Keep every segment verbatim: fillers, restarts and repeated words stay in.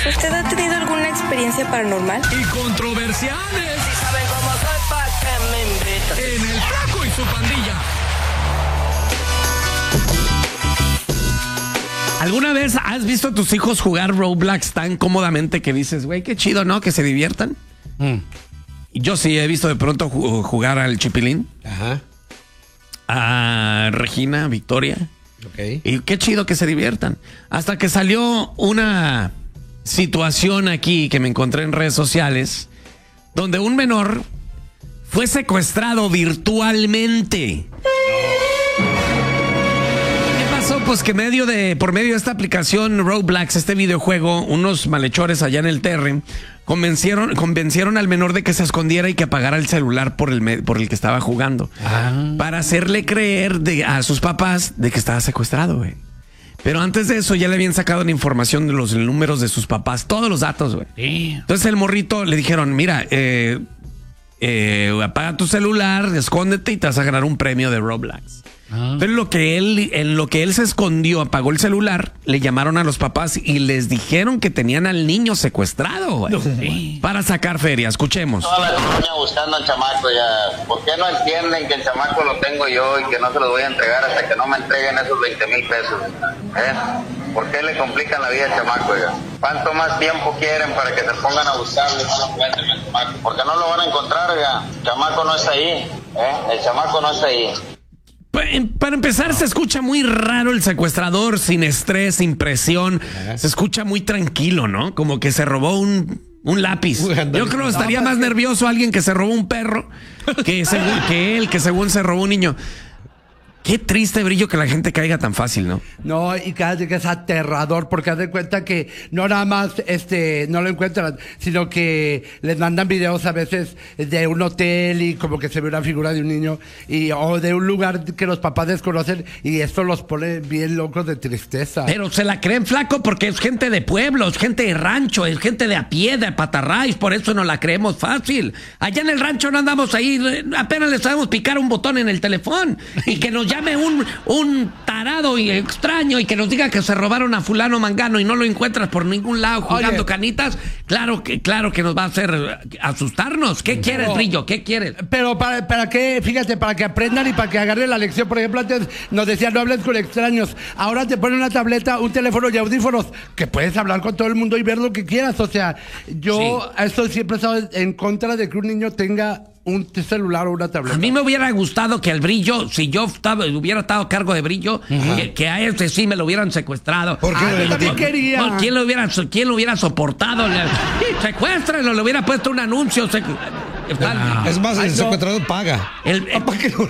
¿Usted ha tenido alguna experiencia paranormal? Y controversiales. Si saben cómo soy, ¿pa' qué me invitan? En El Flaco y su Pandilla. ¿Alguna vez has visto a tus hijos jugar Roblox tan cómodamente que dices, güey, qué chido, ¿no? Que se diviertan. Mm. Yo sí he visto de pronto jugar al Chipilín. Ajá. A Regina, Victoria. Okay. Y qué chido que se diviertan. Hasta que salió una situación aquí que me encontré en redes sociales donde un menor fue secuestrado virtualmente. Pues que medio de, por medio de esta aplicación Roblox, este videojuego, unos malhechores allá en el Terre convencieron, convencieron al menor de que se escondiera y que apagara el celular por el, por el que estaba jugando. Ah. Para hacerle creer de, a sus papás de que estaba secuestrado, güey. Pero antes de eso ya le habían sacado la información de los números de sus papás, todos los datos, güey. Sí. Entonces el morrito le dijeron, mira, eh, eh, apaga tu celular, escóndete y te vas a ganar un premio de Roblox. Ah. Pero lo que él, en lo que él se escondió, apagó el celular, le llamaron a los papás y les dijeron que tenían al niño secuestrado, güey, no, sí. Para sacar feria. Escuchemos. Toda la colonia buscando al chamaco ya. ¿Por qué no entienden que el chamaco lo tengo yo y que no se los voy a entregar hasta que no me entreguen esos veinte mil pesos? ¿Eh? ¿Por qué le complican la vida al chamaco ya? ¿Cuánto más tiempo quieren para que se pongan a buscarlo y no lo encuentren al chamaco? Porque no lo van a encontrar ya. El chamaco no está ahí. ¿Eh? El chamaco no está ahí. Para empezar, se escucha muy raro el secuestrador, sin estrés, sin presión. Se escucha muy tranquilo, ¿no? Como que se robó un, un lápiz. Yo creo que estaría más nervioso alguien que se robó un perro que, según, que él, que según se robó un niño. Qué triste, Brillo, que la gente caiga tan fácil, ¿no? No, y cada vez que es aterrador, porque haz de cuenta que no nada más este no lo encuentran, sino que les mandan videos a veces de un hotel y como que se ve una figura de un niño y o de un lugar que los papás desconocen y esto los pone bien locos de tristeza. Pero se la creen, Flaco, porque es gente de pueblo, es gente de rancho, es gente de a pie, de patarráis, por eso no la creemos fácil. Allá en el rancho no andamos ahí, apenas le sabemos picar un botón en el teléfono y que nos llame un, un tarado y extraño y que nos diga que se robaron a fulano mangano y no lo encuentras por ningún lado jugando Oye. canitas, claro que claro que nos va a hacer asustarnos. ¿Qué quieres, no. Brillo? ¿Qué quieres? Pero para, para qué, fíjate, para que aprendan y para que agarren la lección. Por ejemplo, antes nos decían no hables con extraños. Ahora te ponen una tableta, un teléfono y audífonos que puedes hablar con todo el mundo y ver lo que quieras. O sea, yo sí. Esto siempre he estado en contra de que un niño tenga un celular o una tableta. A mí me hubiera gustado que el Brillo, si yo estaba, hubiera estado a cargo de Brillo, uh-huh. que, que a este sí me lo hubieran secuestrado. ¿Por qué? Ah, yo también quería. ¿Por ¿Quién lo hubiera, quién lo hubiera soportado? Secuéstrenlo, le hubiera puesto un anuncio. Se, no. Es más, el Ay, secuestrador no. paga. El, el,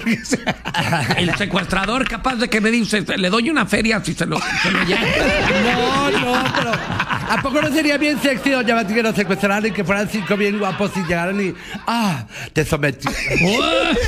el secuestrador capaz de que me dice, le doy una feria si se lo, se lo lleva. No, no, pero ¿a poco no sería bien sexy, doña Betty, que nos secuestraran y que fueran cinco bien guapos y llegaran y ah, te sometí?